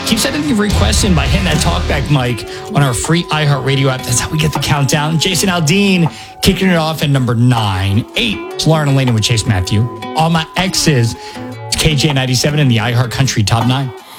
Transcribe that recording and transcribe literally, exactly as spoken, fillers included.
Keep sending your requests in by hitting that talkback mic on our free iHeartRadio app. That's how we get the countdown. Jason Aldean kicking it off at number nine. Eight, it's Lauren Elena with Chase Matthew. All My Exes, it's K J ninety-seven in the iHeart Country Top nine.